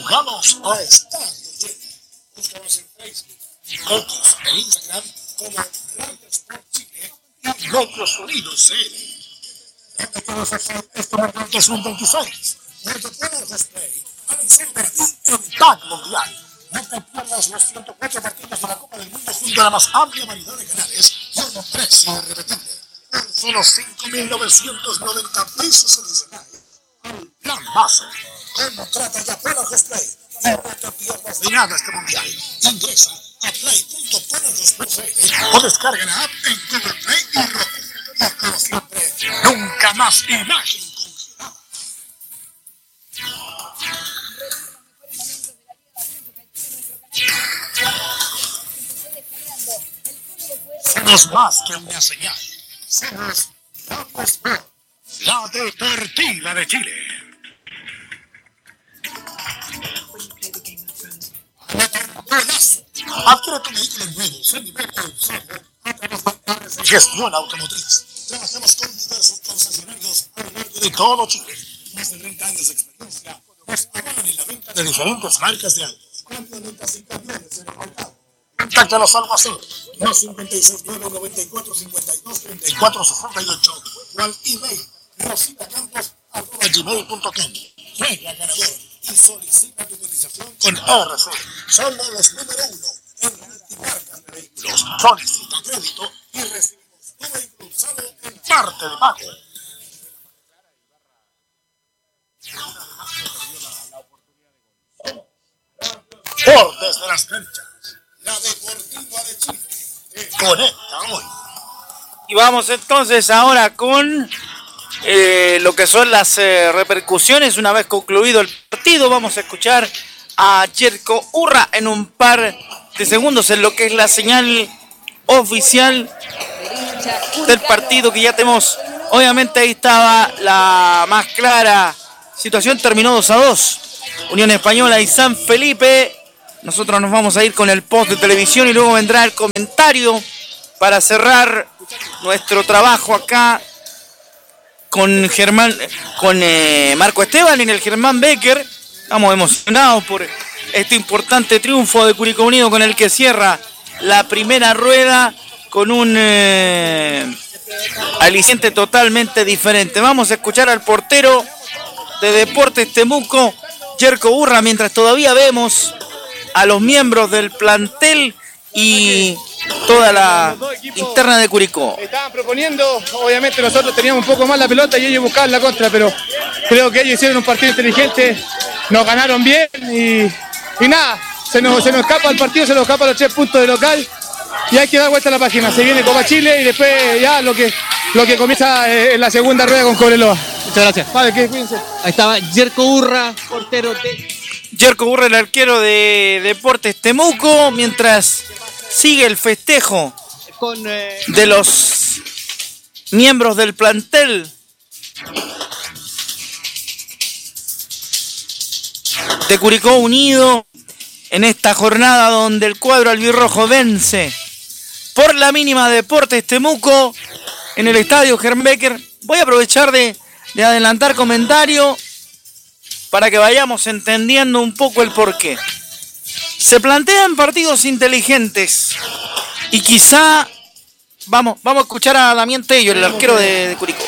Jugamos a estadio lleno. Búscanos en Facebook, X e Instagram como Radio Sport Chile y Medios Unidos CL. ¿Dónde puedes hacer esto en el 2026? Porque puedes display anunciar para ti en TAC Mundial. No te pierdas los 104 partidos de la Copa del Mundo junto a la más amplia variedad de canales y a un precio irrepetible. Por solo 5.990 pesos adicionales. El plan base. Contrata ya Polar Display. Y no te pierdas de nada este mundial. Ingresa a play.polardisplay.cl o descarga la app en Google Play y Roku. Y como siempre, nunca más imagen congelada. Somos más que una señal. Somos la Deportiva de Chile. Adquiere tu vehículo nuevo, seminuevo o usado a través de Gestión Automotriz. Trabajamos con diversos concesionarios a lo largo de todo Chile. Más de 30 años de experiencia nos avalan en la venta de diferentes marcas de autos. Camionetas y camiones en el mercado. Contáctanos al WhatsApp, más 56994523468 o al email rositacampos@gmail.com. Juega ganador y solicita tu cotización con RC. Somos los número 1 en multimarcas de vehículos. Solicita crédito y recibimos tu vehículo usado en parte de pago. Por desde las canchas. La Deportiva de Chile te conecta hoy. Y vamos entonces ahora con lo que son las repercusiones. Una vez concluido el partido, vamos a escuchar a Jerko Urra en un par de segundos en lo que es la señal oficial del partido que ya tenemos. Obviamente ahí estaba la más clara situación, terminó 2-2. Unión Española y San Felipe. Nosotros nos vamos a ir con el post de televisión y luego vendrá el comentario para cerrar nuestro trabajo acá con Marco Esteban en el Germán Becker. Estamos emocionados por este importante triunfo de Curicó Unido con el que cierra la primera rueda con un aliciente totalmente diferente. Vamos a escuchar al portero de Deportes Temuco, Jerko Urra, mientras todavía vemos a los miembros del plantel y toda la interna de Curicó. Estaban proponiendo, obviamente nosotros teníamos un poco más la pelota y ellos buscaban la contra, pero creo que ellos hicieron un partido inteligente, nos ganaron bien y nada, se nos escapa el partido, se nos escapa los 3 puntos de local y hay que dar vuelta a la página. Se viene Copa Chile y después ya lo que comienza en la segunda rueda con Cobreloa. Muchas gracias. Vale, cuídense. Ahí estaba Jerko Urra, portero de... Jerko Urra, el arquero de Deportes Temuco, mientras sigue el festejo de los miembros del plantel de Curicó Unido en esta jornada donde el cuadro albirrojo vence por la mínima Deportes Temuco en el estadio Germán Becker. Voy a aprovechar de adelantar comentario para que vayamos entendiendo un poco el porqué. Se plantean partidos inteligentes y quizá vamos a escuchar a Damián Tello, el arquero de Curicó.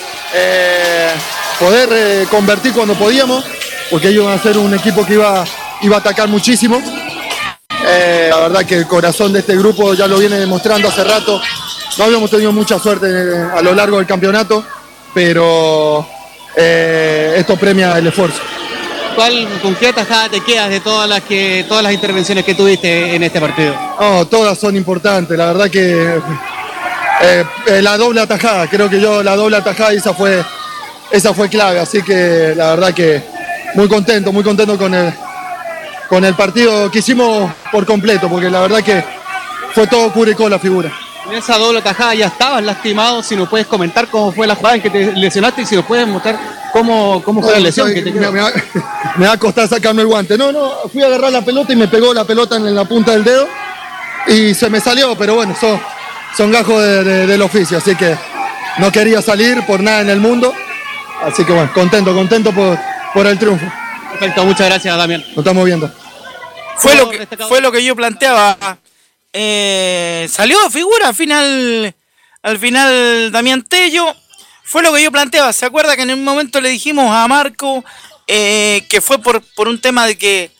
Poder convertir cuando podíamos, porque ellos van a ser un equipo que iba a atacar muchísimo. La verdad que el corazón de este grupo ya lo viene demostrando hace rato. No habíamos tenido mucha suerte a lo largo del campeonato, pero esto premia el esfuerzo. ¿Con qué atajada te quedas de todas las intervenciones que tuviste en este partido? Oh, todas son importantes, la verdad que la doble atajada, creo que la doble atajada y esa fue clave, así que la verdad que muy contento con el partido que hicimos por completo, porque la verdad que fue todo Curicó la figura. En esa doble tajada ya estabas lastimado, si nos puedes comentar cómo fue la jugada en que te lesionaste y si nos puedes mostrar cómo fue la lesión que te quedó. Me va a costar sacarme el guante. No, fui a agarrar la pelota y me pegó la pelota en la punta del dedo y se me salió, pero bueno, son gajos del oficio, así que no quería salir por nada en el mundo, así que bueno, contento por el triunfo. Perfecto, muchas gracias, Damián. Nos estamos viendo. Fue lo que yo planteaba. Salió de figura al final Damián Tello. Fue lo que yo planteaba. ¿Se acuerda que en un momento le dijimos a Marco que fue por un tema de que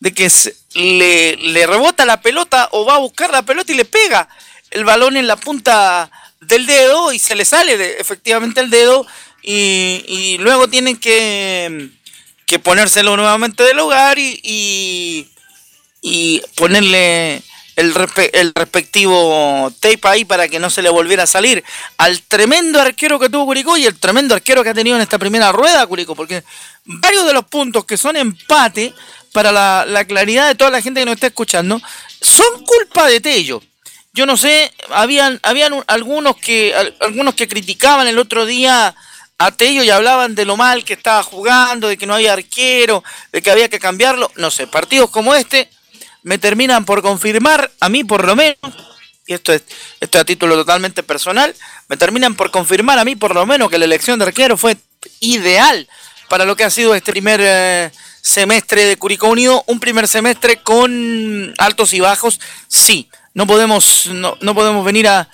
le rebota la pelota o va a buscar la pelota y le pega el balón en la punta del dedo y se le sale efectivamente el dedo y luego tienen que ponérselo nuevamente del lugar y ponerle el respectivo tape ahí para que no se le volviera a salir al tremendo arquero que tuvo Curicó y el tremendo arquero que ha tenido en esta primera rueda Curicó, porque varios de los puntos que son empate para la claridad de toda la gente que nos está escuchando son culpa de Tello. Yo no sé, habían algunos que criticaban el otro día a Tello y hablaban de lo mal que estaba jugando, de que no había arquero, de que había que cambiarlo. No sé, partidos como este me terminan por confirmar, a mí por lo menos, y esto es a título totalmente personal, me terminan por confirmar a mí por lo menos que la elección de arquero fue ideal para lo que ha sido este primer semestre de Curicó Unido, un primer semestre con altos y bajos. Sí, no podemos venir a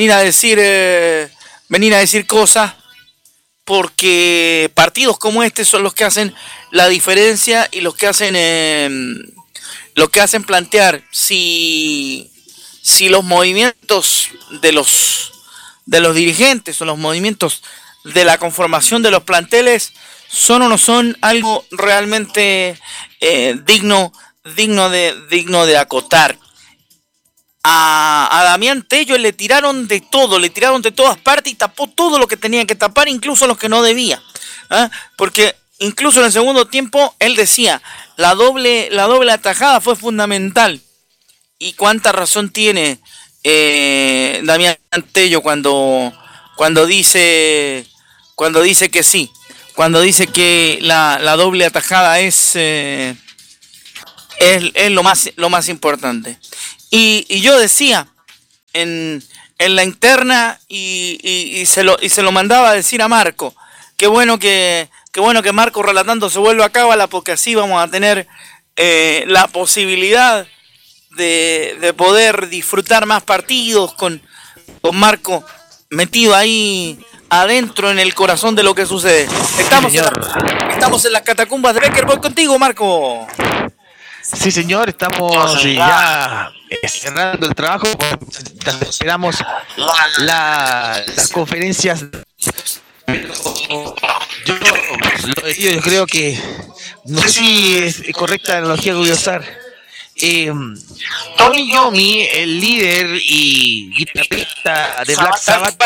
decir cosas, porque partidos como este son los que hacen la diferencia y los que hacen plantear si los movimientos de los dirigentes o los movimientos de la conformación de los planteles son o no son algo realmente digno de acotar. A Damián Tello le tiraron de todo, le tiraron de todas partes y tapó todo lo que tenía que tapar, incluso los que no debía. Porque incluso en el segundo tiempo él decía, la doble atajada fue fundamental. ¿Y cuánta razón tiene Damián Tello cuando dice que sí? Cuando dice que la doble atajada es lo más importante. Y yo decía en la interna y se lo mandaba a decir a Marco. Qué bueno que Marco relatando se vuelva a cábala, porque así vamos a tener la posibilidad de poder disfrutar más partidos con Marco metido ahí adentro en el corazón de lo que sucede. Estamos en las catacumbas de Becker. Voy contigo, Marco. Sí, señor, estamos ya cerrando el trabajo. Esperamos las conferencias. Yo creo que no sé si es correcta la analogía que voy a usar. Tony Iommi, el líder y guitarrista de Black Sabbath,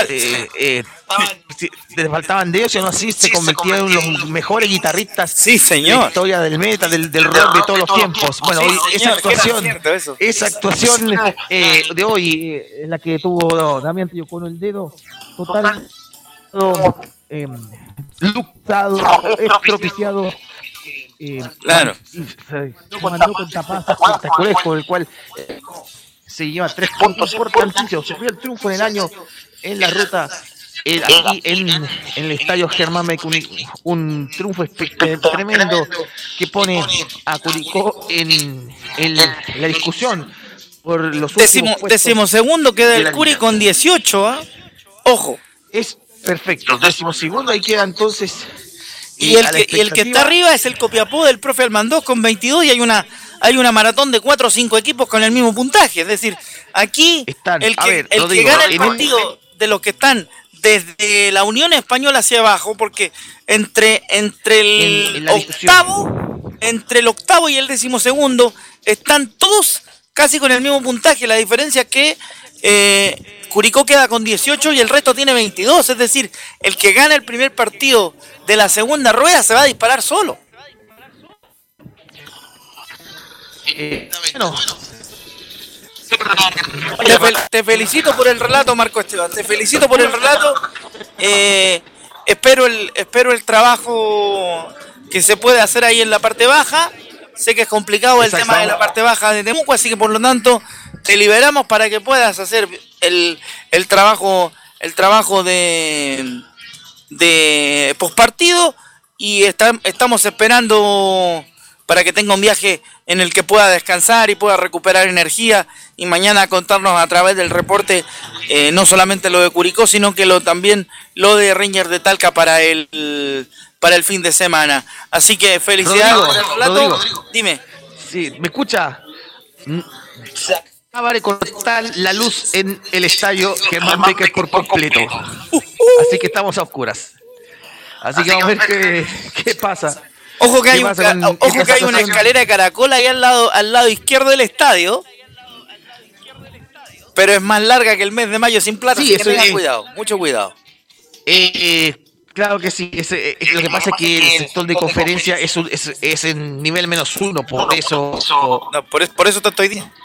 le faltaban de ellos y aún así se convirtió en los mejores guitarristas, sí, señor, de la historia del metal, del rock de todos los tiempos. Bueno, sí, esa actuación de hoy, en la que tuvo Damián Tello con el dedo total luxado, estropiciado. Claro. Se mandó con tapadas espectaculares, con el cual se lleva 3 puntos importantísimos. Sufrió el triunfo en el año en la ruta aquí en el estadio Germán Beck, un triunfo tremendo que pone a Curicó en la discusión por los decimosegundo queda el Curi con 18, Ojo. Es perfecto, 12º, ahí queda entonces. Y el que está arriba es el Copiapó del profe Almandós con 22, y hay una maratón de 4 o 5 equipos con el mismo puntaje. Es decir, aquí el que gana el partido de los que están desde la Unión Española hacia abajo, porque entre el octavo y el 12º están todos casi con el mismo puntaje. La diferencia es que Curicó queda con 18 y el resto tiene 22. Es decir, el que gana el primer partido de la segunda rueda se va a disparar solo. Bueno. Te felicito por el relato, Marco Esteban. Te felicito por el relato. Espero el trabajo que se puede hacer ahí en la parte baja. Sé que es complicado el tema de la parte baja de Temuco, así que por lo tanto te liberamos para que puedas hacer el trabajo de pospartido. y estamos esperando para que tenga un viaje en el que pueda descansar y pueda recuperar energía y mañana contarnos a través del reporte no solamente lo de Curicó, sino que también lo de Rangers de Talca para el fin de semana. Así que felicidades. Rodrigo. Dime. Sí, ¿me escucha? Se acaba de cortar la luz en el estadio Germán Becker por completo. Así que estamos a oscuras. Así que vamos a ver qué pasa. Ojo que hay una escalera de caracol ahí al lado izquierdo del estadio. Pero es más larga que el mes de mayo sin plata, sí, así que tengan cuidado, mucho cuidado. Claro que sí, lo que pasa es que el sector de conferencia es en nivel -1, por eso... No, por eso te estoy diciendo.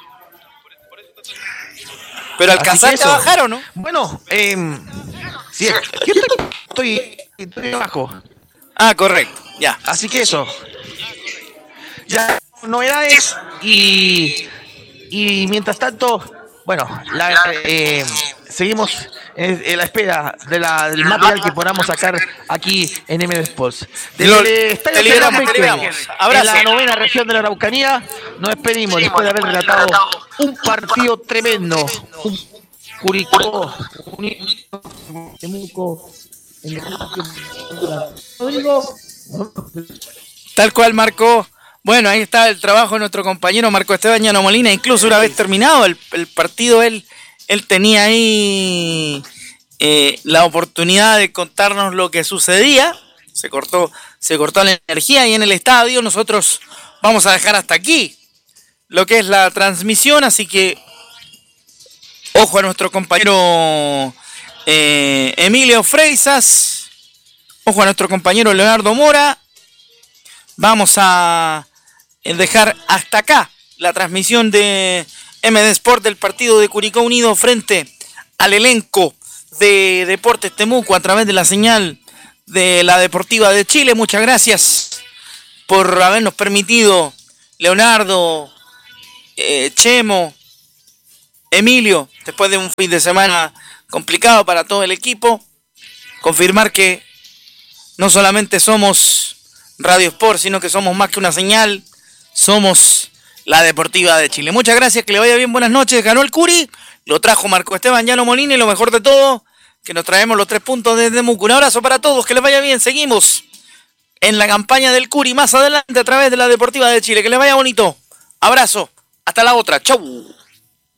¿Pero alcanzaste a bajar o no? Bueno, sí, yo estoy abajo. Ah, correcto, ya. Así que eso. Ya, novedades y mientras tanto, bueno, seguimos en la espera del material que podamos sacar aquí en MD Sports. Te liberamos. En la 9ª región de la Araucanía nos despedimos después de haber relatado un partido tremendo. Un Curicó, Temuco, tal cual, Marco. Bueno, ahí está el trabajo de nuestro compañero Marco Esteban Llano Molina. Incluso una vez terminado el partido, él tenía ahí la oportunidad de contarnos lo que sucedía. Se cortó la energía y en el estadio nosotros vamos a dejar hasta aquí lo que es la transmisión. Así que ojo a nuestro compañero Emilio Freisas. Ojo a nuestro compañero Leonardo Mora. Vamos a dejar hasta acá la transmisión de MD Sport del partido de Curicó Unido frente al elenco de Deportes Temuco a través de la señal de la Deportiva de Chile. Muchas gracias por habernos permitido, Leonardo, Chemo, Emilio, después de un fin de semana complicado para todo el equipo, confirmar que no solamente somos Radio Sport, sino que somos más que una señal, somos la Deportiva de Chile. Muchas gracias, que le vaya bien, buenas noches. Ganó el Curi, lo trajo Marco Esteban Llano Molina y lo mejor de todo, que nos traemos los 3 puntos desde Temuco. Un abrazo para todos, que les vaya bien. Seguimos en la campaña del Curi más adelante a través de la Deportiva de Chile. Que les vaya bonito. Abrazo, hasta la otra. Chau.